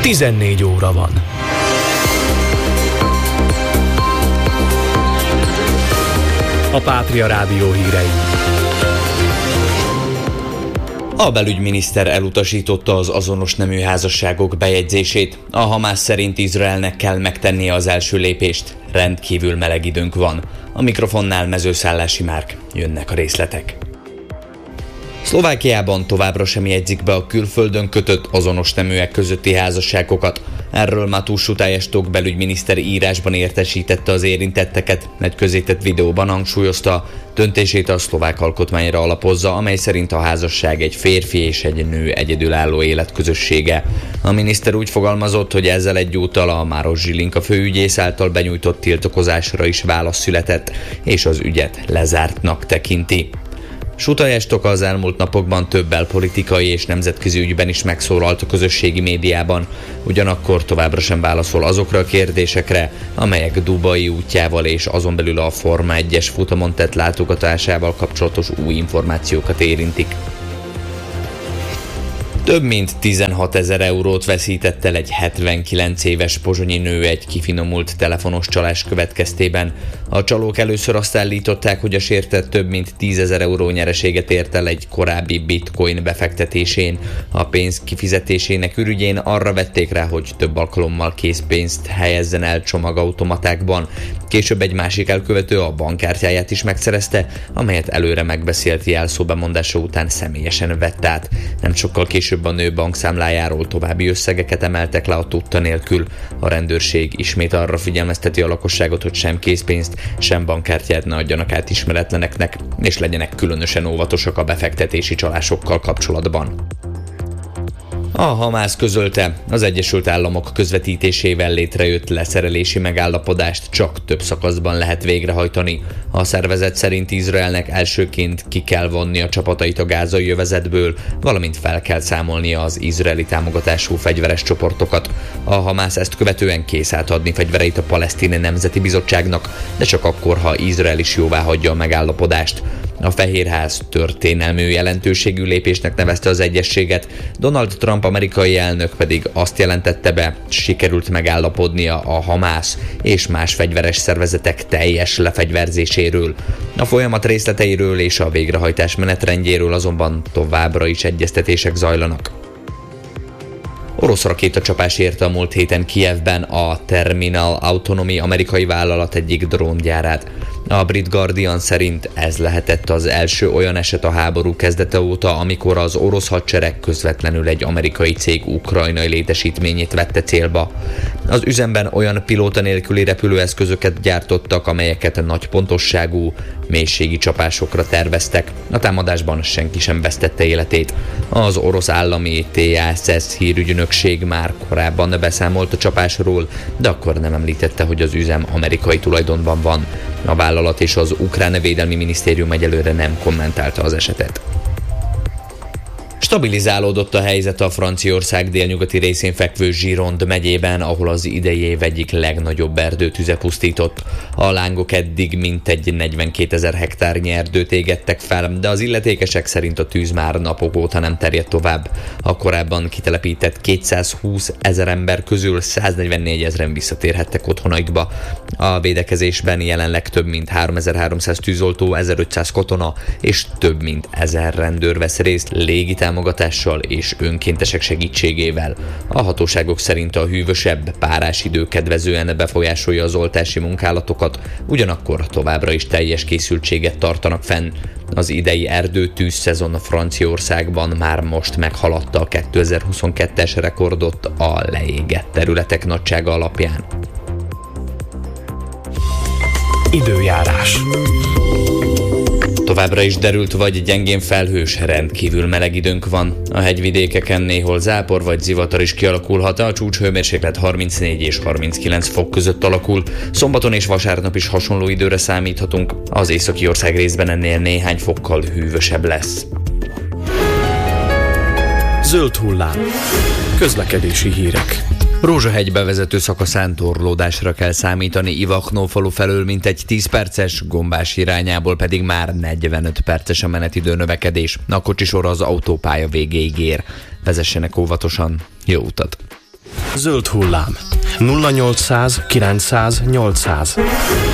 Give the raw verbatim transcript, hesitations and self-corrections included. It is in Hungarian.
tizennégy óra van. A Pátria Rádió hírei. A belügyminiszter elutasította az azonos nemű házasságok bejegyzését. A Hamász szerint Izraelnek kell megtennie az első lépést. Rendkívül meleg időnk van. A mikrofonnál Mezőszállási Márk. Jönnek a részletek. Szlovákiában továbbra sem jegyzik be a külföldön kötött azonos neműek közötti házasságokat. Erről Matús Sutályestok belügyminiszter írásban értesítette az érintetteket, egy közzétett videóban hangsúlyozta, döntését a szlovák alkotmányra alapozza, amely szerint a házasság egy férfi és egy nő egyedülálló életközössége. A miniszter úgy fogalmazott, hogy ezzel egyúttal a Máros Zsilinka főügyész által benyújtott tiltakozásra is válasz született, és az ügyet lezártnak tekinti. Sutályestok az elmúlt napokban több belpolitikai és nemzetközi ügyben is megszólalt a közösségi médiában, ugyanakkor továbbra sem válaszol azokra a kérdésekre, amelyek Dubai útjával és azon belül a Forma egyes futamon tett látogatásával kapcsolatos új információkat érintik. Több mint tizenhatezer eurót veszített el egy hetvenkilenc éves pozsonyi nő egy kifinomult telefonos csalás következtében. A csalók először azt állították, hogy a sértett több mint tízezer euró nyereséget ért el egy korábbi bitcoin befektetésén. A pénz kifizetésének ürügyén arra vették rá, hogy több alkalommal készpénzt helyezzen el csomagautomatákban. Később egy másik elkövető a bankkártyáját is megszerezte, amelyet előre megbeszélt jelszó bemondása után személyesen vett át. Nem sokkal később a nő bankszámlájáról további összegeket emeltek le a tudta nélkül. A rendőrség ismét arra figyelmezteti a lakosságot, hogy sem készpénzt, sem bankkártyát ne adjanak át ismeretleneknek, és legyenek különösen óvatosak a befektetési csalásokkal kapcsolatban. A Hamász közölte, az Egyesült Államok közvetítésével létrejött leszerelési megállapodást csak több szakaszban lehet végrehajtani. A szervezet szerint Izraelnek elsőként ki kell vonni a csapatait a gázai övezetből, valamint fel kell számolnia az izraeli támogatású fegyveres csoportokat. A Hamász ezt követően kész átadni fegyvereit a Palesztin Nemzeti Bizottságnak, de csak akkor, ha Izrael is jóváhagyja a megállapodást. A Fehérház történelmű jelentőségű lépésnek nevezte az egyezséget, Donald Trump amerikai elnök pedig azt jelentette be, sikerült megállapodnia a Hamász és más fegyveres szervezetek teljes lefegyverzéséről. A folyamat részleteiről és a végrehajtás menetrendjéről azonban továbbra is egyeztetések zajlanak. Orosz rakétacsapás érte a múlt héten Kijevben a Terminal Autonomy amerikai vállalat egyik dróngyárát. A brit Guardian szerint ez lehetett az első olyan eset a háború kezdete óta, amikor az orosz hadsereg közvetlenül egy amerikai cég ukrajnai létesítményét vette célba. Az üzemben olyan pilóta nélküli repülőeszközöket gyártottak, amelyeket nagy pontosságú, mélységi csapásokra terveztek. A támadásban senki sem vesztette életét. Az orosz állami té es es hírügynökség már korábban beszámolt a csapásról, de akkor nem említette, hogy az üzem amerikai tulajdonban van. A vállalat és az ukrán védelmi minisztérium egyelőre nem kommentálta az esetet. Stabilizálódott a helyzet a Franciaország délnyugati részén fekvő Gironde megyében, ahol az idei év egyik legnagyobb erdőtüze pusztított. A lángok eddig mintegy negyvenkétezer hektárnyi erdőt égettek fel, de az illetékesek szerint a tűz már napok óta nem terjedt tovább. A korábban kitelepített kétszázhúsz ezer ember közül száznegyvennégy ezeren visszatérhettek otthonaikba. A védekezésben jelenleg több mint háromezer-háromszáz tűzoltó, ezerötszáz katona és több mint ezer rendőr vesz részt légi támogatással és önkéntesek segítségével. A hatóságok szerint a hűvösebb, párás idő kedvezően befolyásolja az oltási munkálatokat, ugyanakkor továbbra is teljes készültséget tartanak fenn. Az idei erdőtűz szezon Franciaországban már most meghaladta a kétezer-huszonkettes rekordot a leégett területek nagysága alapján. Időjárás. Továbbra is derült vagy gyengén felhős, rendkívül meleg időnk van. A hegyvidékeken néhol zápor vagy zivatar is kialakulhat, a csúcshőmérséklet harmincnégy és harminckilenc fok között alakul. Szombaton és vasárnap is hasonló időre számíthatunk, az északi ország részben ennél néhány fokkal hűvösebb lesz. Zöld hullám. Közlekedési hírek. Rózsahegy bevezető szakaszán torlódásra kell számítani Ivaknó falu felől mintegy tíz perces, Gombás irányából pedig már negyvenöt perces a menetidő növekedés. A kocsisor az autópálya végéig ér. Vezessenek óvatosan, jó utat! Zöld hullám. nulla nyolcszáz kilencszáz nyolcszáz.